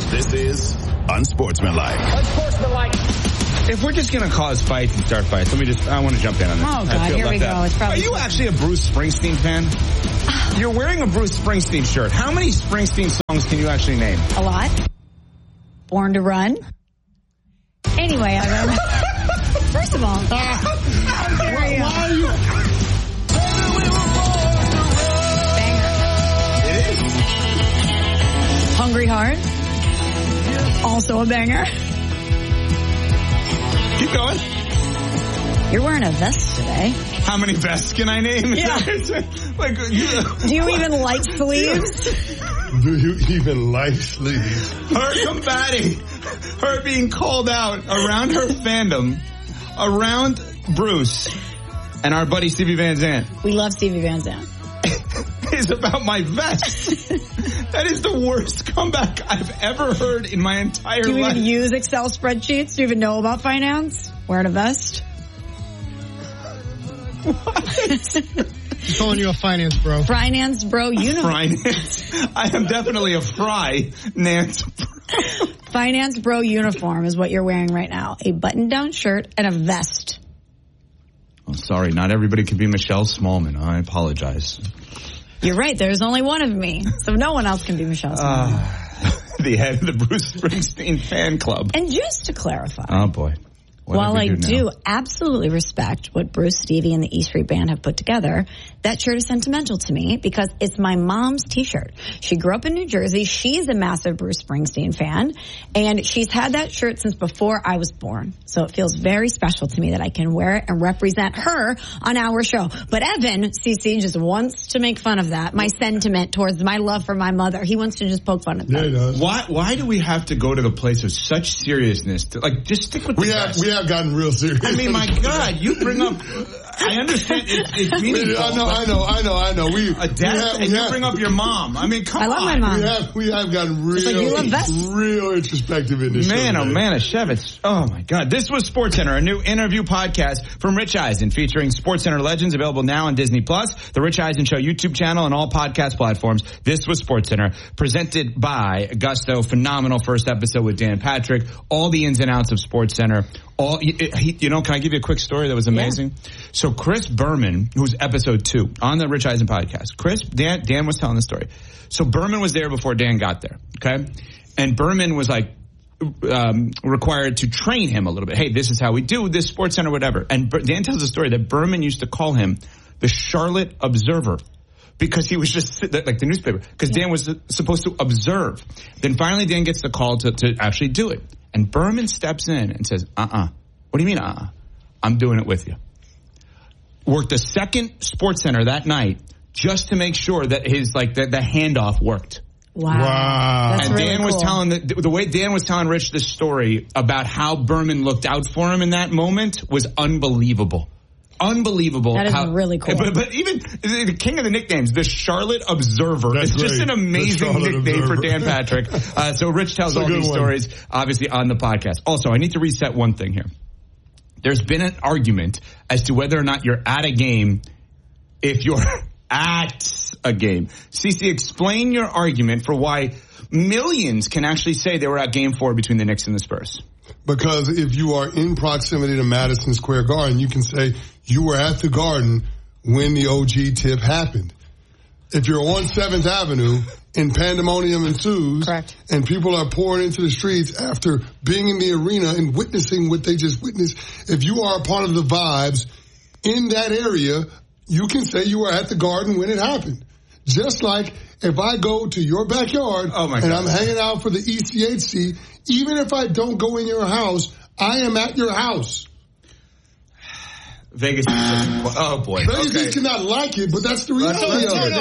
This is Unsportsmanlike. If we're just going to cause fights and start fights, I want to jump in on this. Oh, God, here we go. It's Are you actually a Bruce Springsteen fan? You're wearing a Bruce Springsteen shirt. How many Springsteen songs can you actually name? A lot. Born to Run. Anyway, first of all, Why are you? banger. It is. Hungry Heart. Also a banger. Keep going. You're wearing a vest today. How many vests can I name? Yeah. Do you even like sleeves? Do you even like sleeves? Her combating, her being called out around her fandom, around Bruce and our buddy Stevie Van Zandt. We love Stevie Van Zandt. Is about my vest. That is the worst comeback I've ever heard in my entire life. Do you even use Excel spreadsheets? Do you even know about finance? Wearing a vest? I'm calling you a finance bro. Finance bro uniform. Finance. I am definitely a finance bro. Finance bro uniform is what you're wearing right now. A button-down shirt and a vest. Oh, sorry, not everybody can be Michelle Smallman. I apologize. You're right. There's only one of me, so no one else can be Michelle Smallman. The head of the Bruce Springsteen fan club. And just to clarify. Oh, boy. While I do absolutely respect what Bruce, Stevie, and the E Street Band have put together, that shirt is sentimental to me because it's my mom's T-shirt. She grew up in New Jersey. She's a massive Bruce Springsteen fan, and she's had that shirt since before I was born. So it feels very special to me that I can wear it and represent her on our show. But Evan, CC, just wants to make fun of that. My sentiment towards my love for my mother. He wants to just poke fun at that. Yeah, he does. Why do we have to go to the place of such seriousness? Just stick with the best. We have gotten real serious. I mean, my God, you bring up. I understand it's meaningful. I know. You bring up your mom. I mean, come on. I love my mom. We have gotten real introspective in this show. Man, oh man, Shevitz. Oh my God. This was SportsCenter, a new interview podcast from Rich Eisen featuring SportsCenter legends, available now on Disney Plus, the Rich Eisen Show YouTube channel, and all podcast platforms. This was SportsCenter, presented by Gusto. Phenomenal first episode with Dan Patrick. All the ins and outs of SportsCenter. Can I give you a quick story that was amazing? Yeah. So Chris Berman, who's episode 2 on the Rich Eisen podcast, Dan was telling the story. So Berman was there before Dan got there, okay? And Berman was required to train him a little bit. Hey, this is how we do this, SportsCenter, whatever. And Dan tells a story that Berman used to call him the Charlotte Observer, because he was just like the newspaper, because Dan was supposed to observe. Then finally Dan gets the call to actually do it. And Berman steps in and says, What do you mean, I'm doing it with you. Worked the second SportsCenter that night just to make sure that his, the handoff worked. Wow. That's and really Dan was cool. telling the way Dan was telling Rich this story about how Berman looked out for him in that moment was unbelievable. Unbelievable. That is really cool. But even the king of the nicknames, the Charlotte Observer, is just an amazing nickname for Dan Patrick. So Rich tells all these stories, obviously, on the podcast. Also, I need to reset one thing here. There's been an argument as to whether or not you're at a game if you're at a game. CeCe, explain your argument for why millions can actually say they were at Game 4 between the Knicks and the Spurs. Because if you are in proximity to Madison Square Garden, you can say you were at the Garden when the OG tip happened. If you're on 7th Avenue and pandemonium ensues, correct, and people are pouring into the streets after being in the arena and witnessing what they just witnessed, if you are a part of the vibes in that area, you can say you were at the Garden when it happened. Just like if I go to your backyard and I'm hanging out for the ECHC, even if I don't go in your house, I am at your house. Vegas. Oh boy. Vegas cannot like it, but that's the reality of it.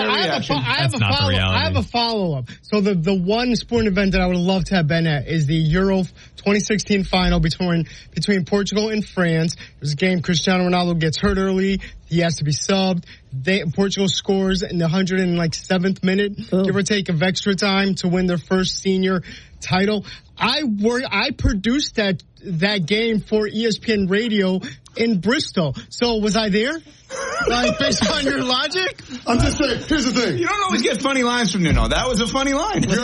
I have a follow-up. So the one sporting event that I would love to have been at is the Euro 2016 final between Portugal and France. There's a game Cristiano Ronaldo gets hurt early. He has to be subbed. Portugal scores in the 107th minute, give or take, of extra time to win their first senior title. I produced that that game for ESPN Radio in Bristol. So was I there? Like, based on your logic? I'm just saying, here's the thing. You don't always get funny lines from Nuno. That was a funny line. You're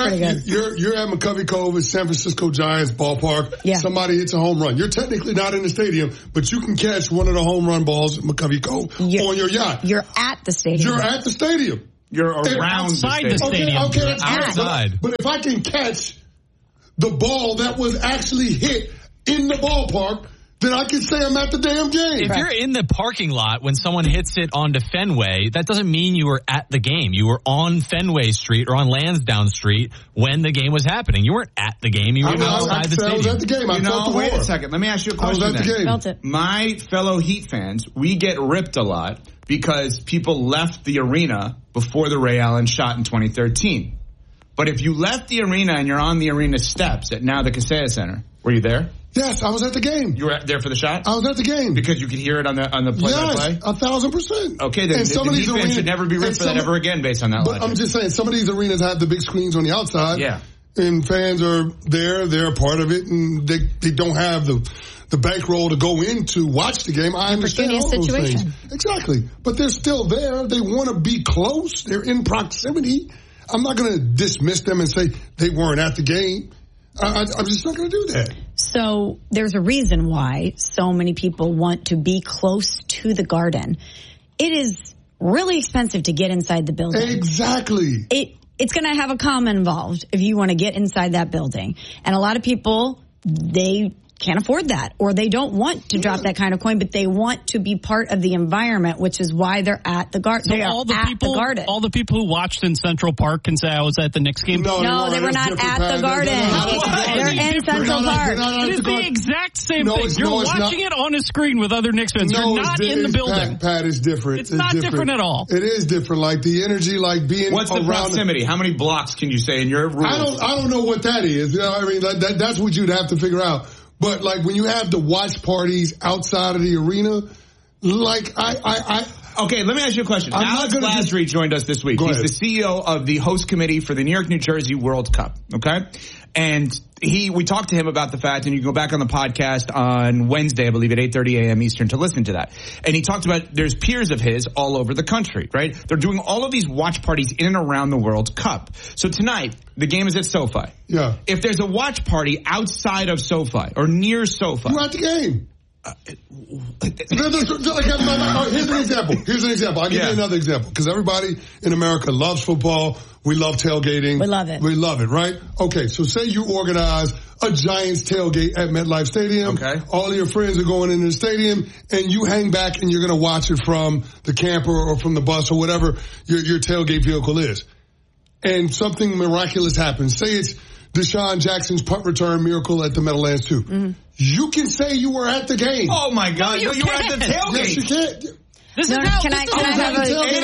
at McCovey Cove at San Francisco Giants ballpark. Yeah. Somebody hits a home run. You're technically not in the stadium, but you can catch one of the home run balls at McCovey Cove on your yacht. You're at the stadium. You're at the stadium. You're around outside the stadium. Okay, that's outside. But if I can catch the ball that was actually hit in the ballpark, then I can say I'm at the damn game. If you're in the parking lot when someone hits it onto Fenway, that doesn't mean you were at the game. You were on Fenway Street or on Lansdowne Street when the game was happening. You weren't at the game. You were outside the stadium. I was at the game. I felt the wait war. a second. Let me ask you a question. I was at the game. Felt it. My fellow Heat fans, we get ripped a lot because people left the arena before the Ray Allen shot in 2013. But if you left the arena and you're on the arena steps at now the Kaseya Center, were you there? Yes, I was at the game. You were there for the shot? I was at the game. Because you could hear it on the play-by-play? Yes, 1,000%. Okay, then the Heat fans should never be ripped for that ever again based on that logic. But I'm just saying, some of these arenas have the big screens on the outside. Yeah. And fans are there, they're a part of it, and they don't have the bankroll to go in to watch the game. I understand all those things. Exactly. But they're still there. They want to be close. They're in proximity. I'm not going to dismiss them and say they weren't at the game. I'm just not going to do that. So there's a reason why so many people want to be close to the Garden. It is really expensive to get inside the building. Exactly. It's going to have a comma involved if you want to get inside that building. And a lot of people, they can't afford that, or they don't want to drop that kind of coin, but they want to be part of the environment, which is why they're at the Garden. So all the people who watched in Central Park can say I was at the Knicks game. No, they were not at the Garden. They're in Central Park. It is the exact same thing. You're watching it on a screen with other Knicks fans. You're not in the building. Pat, is different. It's not different at all. It is different. Like the energy, like being What's the proximity? How many blocks can you say in your rules? I don't know what that is. I mean, that's what you'd have to figure out. But like when you have the watch parties outside of the arena, like Okay, let me ask you a question. Alex Lasry joined us this week. He's the CEO of the host committee for the New York, New Jersey World Cup. Okay? And we talked to him about the fact, and you can go back on the podcast on Wednesday, I believe, at 8:30 a.m. Eastern to listen to that. And he talked about there's peers of his all over the country, right? They're doing all of these watch parties in and around the World Cup. So tonight, the game is at SoFi. Yeah. If there's a watch party outside of SoFi or near SoFi. You're at the game. Here's an example. I'll give you another example. Because everybody in America loves football. We love tailgating. We love it. We love it, right? Okay, so say you organize a Giants tailgate at MetLife Stadium. Okay. All of your friends are going into the stadium, and you hang back and you're going to watch it from the camper or from the bus or whatever your tailgate vehicle is. And something miraculous happens. Say it's Deshaun Jackson's punt return miracle at the Meadowlands 2. Mm-hmm. You can say you were at the game. Oh my God! You were at the tailgate. Yes, you can. Can I have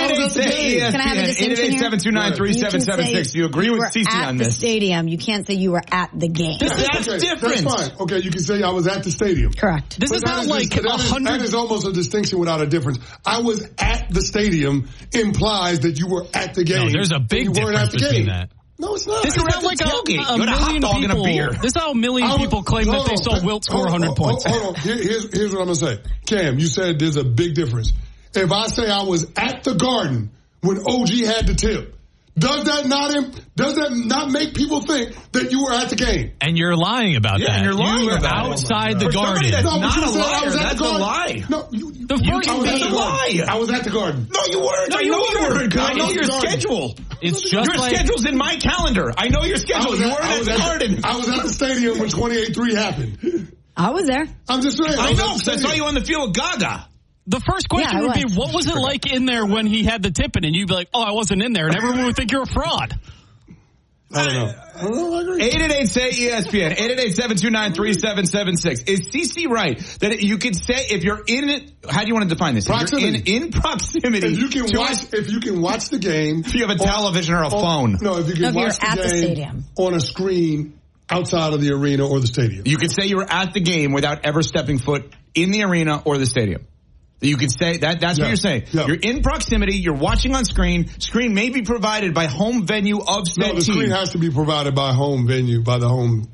a distinction here? 888-729-3776. Do you agree with Cece on this? At the stadium, you can't say you were at the game. That's different. That's fine. Okay, you can say I was at the stadium. Correct. This is not like 100. That is almost a distinction without a difference. I was at the stadium implies that you were at the game. No, there's a big difference between that. No, it's not. This is not like a million people. This is how a million people claim that they saw Wilt score 100 points. Hold on. Here's what I'm going to say. Cam, you said there's a big difference. If I say I was at the Garden when OG had the tip, does that not make people think that you were at the game? And you're lying about that. And you're lying you were about outside the Garden. That's not a liar. That's a lie. No, that's a lie. I was at the Garden. No, you weren't. I know you weren't. I know your schedule. It's just your schedule's in my calendar. I know your schedule. You weren't at the Garden. I was at the stadium when 28-3 happened. I was there. I'm just saying. I know because I saw you on the field with Gaga. The first question would be, what was it like in there when he had the tip in? And you'd be like, oh, I wasn't in there. And everyone would think you're a fraud. I don't know. I agree. 888-SAY-ESPN. 888-729-3776. Is CC right that you could say if you're in it, how do you want to define this? Proximity. If you're in proximity. If you can watch the game. If you have a television or a phone. No, if you can watch the game on a screen outside of the arena or the stadium. You could say you were at the game without ever stepping foot in the arena or the stadium. You can say that's what you're saying. Yeah. You're in proximity. You're watching on screen. Screen may be provided by home venue of said team. No, the screen has to be provided by home venue, by the home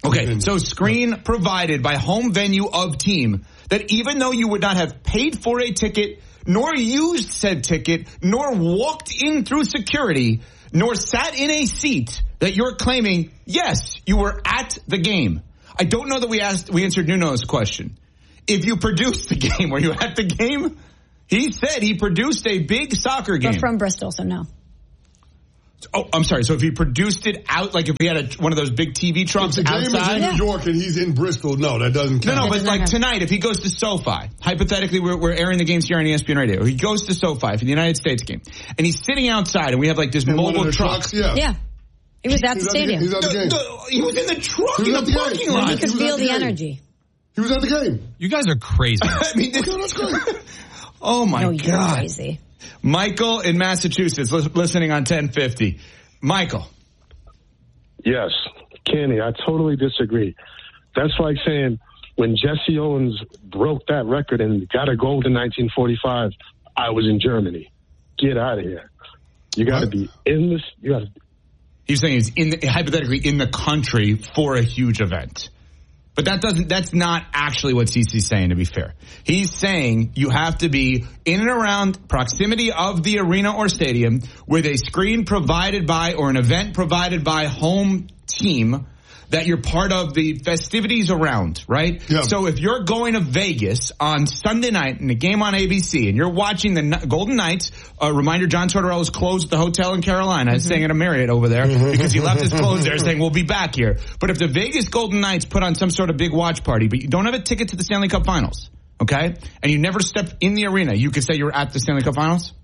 Okay, so screen provided by home venue of team that even though you would not have paid for a ticket, nor used said ticket, nor walked in through security, nor sat in a seat, that you're claiming, yes, you were at the game. I don't know that we answered Nuno's question. If you produced the game, were you at the game? He said he produced a big soccer game. We're from Bristol, so no. Oh, I'm sorry. So if he produced it out, like if we had one of those big TV trucks outside. If the game is in New York and he's in Bristol, no, that doesn't count. No, but like tonight, if he goes to SoFi, hypothetically, we're airing the games here on ESPN Radio. He goes to SoFi for the United States game, and he's sitting outside, and we have like this mobile truck. Yeah. He was at the stadium. He was at the game. He was in the truck in the parking lot. He could feel the energy. He was at the game. You guys are crazy. I mean, that's great. Oh my God. God. You're crazy. Michael in Massachusetts, listening on 1050. Michael. Yes, Kenny, I totally disagree. That's like saying when Jesse Owens broke that record and got a gold in 1945, I was in Germany. Get out of here. You got to be in this. You got to. He's saying he's hypothetically in the country for a huge event. But that's not actually what CC's saying, to be fair. He's saying you have to be in and around proximity of the arena or stadium with a screen provided by or an event provided by home team that you're part of the festivities around, right? Yeah. So if you're going to Vegas on Sunday night in a game on ABC and you're watching the Golden Knights, reminder, John Tortorella is closed at the hotel in Carolina, staying at a Marriott over there because he left his clothes there saying, we'll be back here. But if the Vegas Golden Knights put on some sort of big watch party, but you don't have a ticket to the Stanley Cup Finals, okay, and you never stepped in the arena, you could say you're at the Stanley Cup Finals?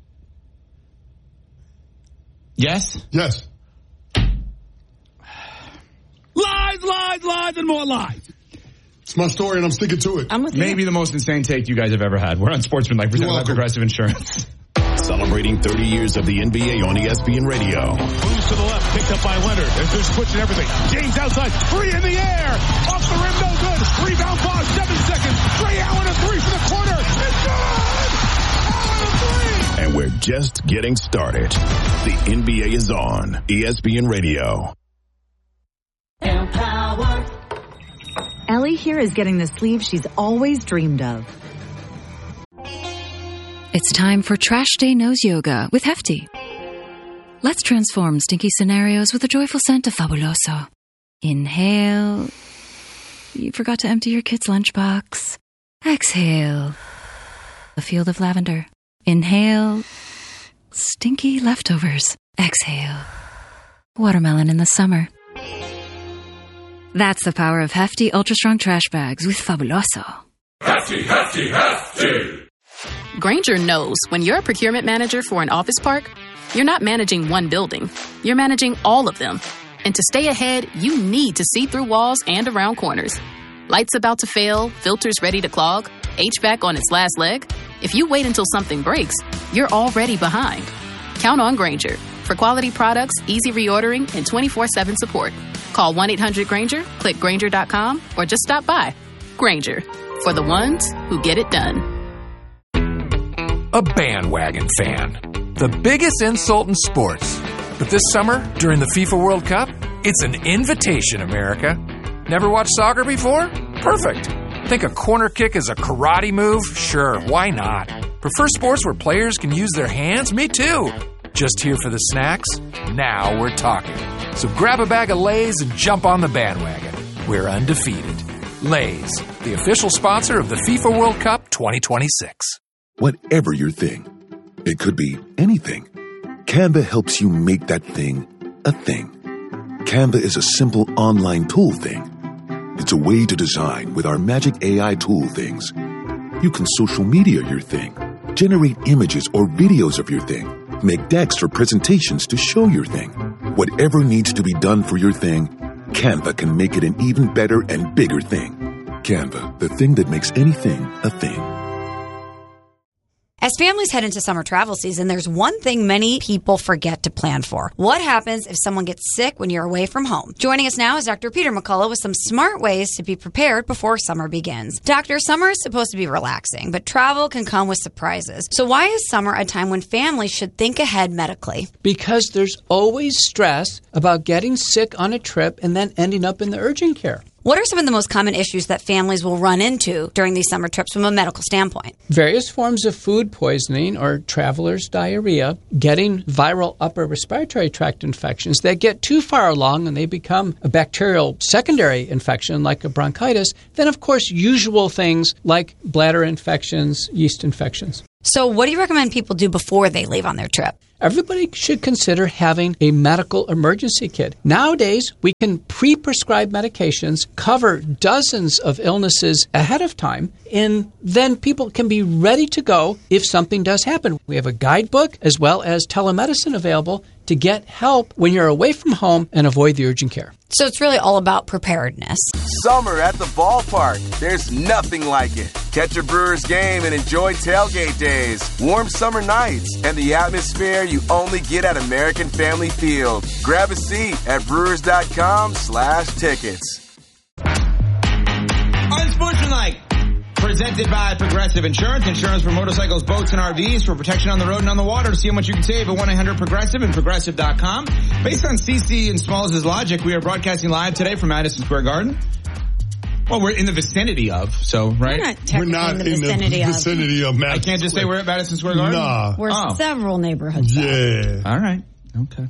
Yes? Yes. Lies, and more lies. It's my story, and I'm sticking to it. I'm with you. Maybe the most insane take you guys have ever had. We're on Sportsmanlike, presented by Progressive Insurance. Celebrating 30 years of the NBA on ESPN Radio. Moves to the left, picked up by Leonard. As they're switching everything. James outside, three in the air. Off the rim, no good. Rebound pause, 7 seconds. Ray Allen, a three from the corner. It's good! Allen, a three! And we're just getting started. The NBA is on ESPN Radio. Empower. Ellie here is getting the sleeve she's always dreamed of. It's time for Trash Day Nose Yoga with Hefty. Let's transform stinky scenarios with a joyful scent of Fabuloso. Inhale. You forgot to empty your kid's lunchbox. Exhale. A field of lavender. Inhale. Stinky leftovers. Exhale. Watermelon in the summer. That's the power of Hefty Ultra Strong Trash Bags with Fabuloso. Hefty, Hefty, Hefty! Grainger knows when you're a procurement manager for an office park, you're not managing one building. You're managing all of them. And to stay ahead, you need to see through walls and around corners. Lights about to fail, filters ready to clog, HVAC on its last leg. If you wait until something breaks, you're already behind. Count on Grainger for quality products, easy reordering, and 24/7 support. Call 1-800-GRAINGER, click Grainger.com, or just stop by. Grainger, for the ones who get it done. A bandwagon fan. The biggest insult in sports. But this summer, during the FIFA World Cup, it's an invitation, America. Never watched soccer before? Perfect. Think a corner kick is a karate move? Sure, why not? Prefer sports where players can use their hands? Me too. Just here for the snacks? Now we're talking. So grab a bag of Lay's and jump on the bandwagon. We're undefeated. Lay's, the official sponsor of the FIFA World Cup 2026. Whatever your thing, it could be anything. Canva helps you make that thing a thing. Canva is a simple online tool thing. It's a way to design with our magic AI tool things. You can social media your thing, generate images or videos of your thing, make decks or presentations to show your thing. Whatever needs to be done for your thing, Canva can make it an even better and bigger thing. Canva, the thing that makes anything a thing. As families head into summer travel season, there's one thing many people forget to plan for. What happens if someone gets sick when you're away from home? Joining us now is Dr. Peter McCullough with some smart ways to be prepared before summer begins. Doctor, summer is supposed to be relaxing, but travel can come with surprises. So why is summer a time when families should think ahead medically? Because there's always stress about getting sick on a trip and then ending up in the urgent care. What are some of the most common issues that families will run into during these summer trips from a medical standpoint? Various forms of food poisoning or traveler's diarrhea, getting viral upper respiratory tract infections that get too far along and they become a bacterial secondary infection like a bronchitis. Then, of course, usual things like bladder infections, yeast infections. So what do you recommend people do before they leave on their trip? Everybody should consider having a medical emergency kit. Nowadays, we can pre-prescribe medications, cover dozens of illnesses ahead of time, and then people can be ready to go if something does happen. We have a guidebook as well as telemedicine available to get help when you're away from home and avoid the urgent care. So it's really all about preparedness. Summer at the ballpark. There's nothing like it. Catch a Brewers game and enjoy tailgate days, warm summer nights, and the atmosphere you only get at American Family Field. Grab a seat at brewers.com/tickets. Unsportsmanlike. Presented by Progressive Insurance. Insurance for motorcycles, boats, and RVs for protection on the road and on the water. To see how much you can save at 1-800-PROGRESSIVE and Progressive.com. Based on CC and Smalls' logic, we are broadcasting live today from Madison Square Garden. Well, we're in the vicinity of, so, right? We're not in the vicinity of Madison. I can't just say we're at Madison Square Garden? Nah. We're several neighborhoods. Yeah. All right. Okay.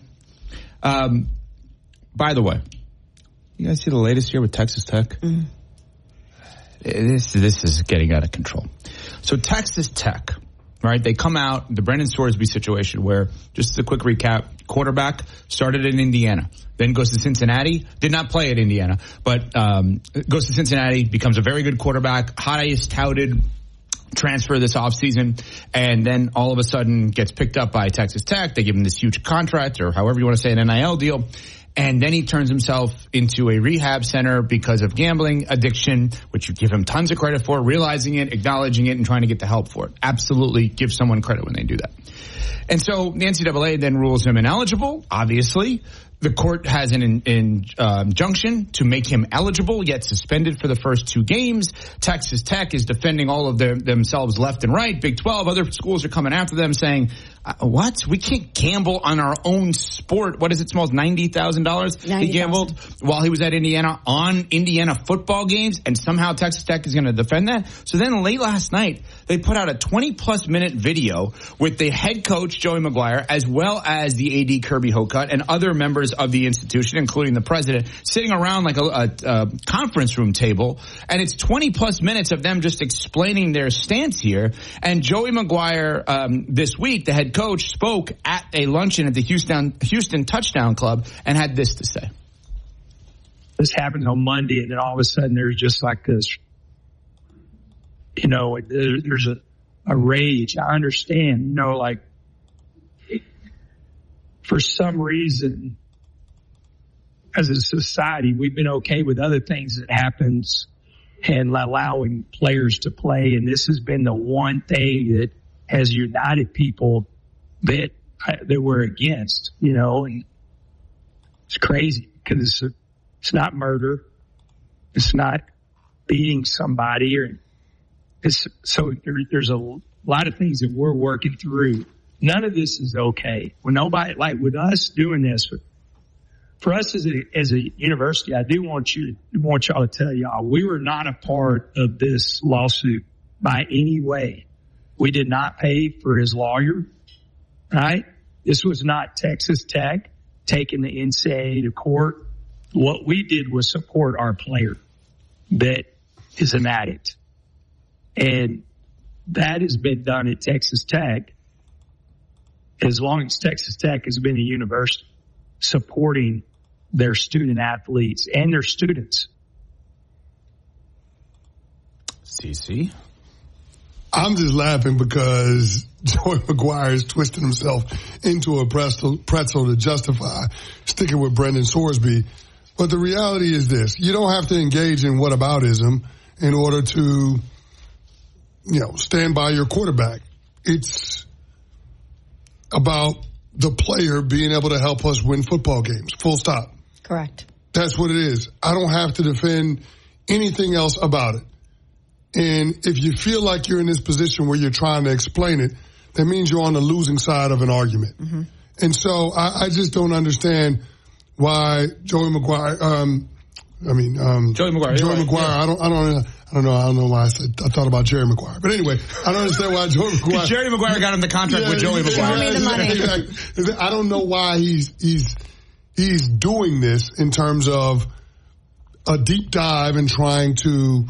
By the way, you guys see the latest here with Texas Tech? Mm-hmm. This is getting out of control. So Texas Tech, right? They come out, the Brendan Sorsby situation where, just a quick recap, quarterback started in Indiana, then goes to Cincinnati, did not play at Indiana, but goes to Cincinnati, becomes a very good quarterback, highest touted transfer this offseason, and then all of a sudden gets picked up by Texas Tech. They give him this huge contract, or however you want to say, an NIL deal. And then he turns himself into a rehab center because of gambling addiction, which you give him tons of credit for, realizing it, acknowledging it, and trying to get the help for it. Absolutely give someone credit when they do that. And so the NCAA then rules him ineligible, obviously. The court has an injunction to make him eligible, yet suspended for the first 2 games. Texas Tech is defending all of themselves left and right. Big 12, other schools are coming after them saying, what? We can't gamble on our own sport. What is it, Smalls? $90,000 he gambled while he was at Indiana on Indiana football games, and somehow Texas Tech is going to defend that. So then late last night, they put out a 20-plus minute video with the head coach, Joey McGuire, as well as the AD, Kirby Hocutt, and other members of the institution, including the president, sitting around like a conference room table. And it's 20-plus minutes of them just explaining their stance here. And Joey McGuire, this week, the head coach, spoke at a luncheon at the Houston Touchdown Club and had this to say. This happened on Monday, and then all of a sudden there's just like this, there's a rage. I understand, like for some reason, as a society, we've been okay with other things that happens and allowing players to play. And this has been the one thing that has united people that we're against, and it's crazy because it's not murder. It's not beating somebody so there's a lot of things that we're working through. None of this is okay. When nobody, like with us doing this, for us as a university, I do want y'all to tell y'all, we were not a part of this lawsuit by any way. We did not pay for his lawyer, right? This was not Texas Tech taking the NCAA to court. What we did was support our player that is an addict. And that has been done at Texas Tech as long as Texas Tech has been a university supporting their student athletes and their students. CC? I'm just laughing because Joey McGuire is twisting himself into a pretzel to justify sticking with Brendan Sorsby. But the reality is this. You don't have to engage in whataboutism in order to, stand by your quarterback. it's about the player being able to help us win football games. Full stop. Correct. That's what it is. I don't have to defend anything else about it. And if you feel like you're in this position where you're trying to explain it, that means you're on the losing side of an argument. Mm-hmm. And so I just don't understand why Joey Maguire, Joey Maguire. I don't know why I thought about Jerry Maguire. But anyway, I don't understand why Joey Maguire. Jerry Maguire got him the contract with Joey Maguire. Exactly. I don't know why he's doing this in terms of a deep dive and trying to,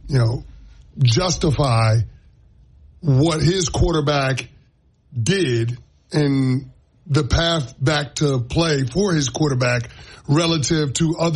justify what his quarterback did and the path back to play for his quarterback relative to other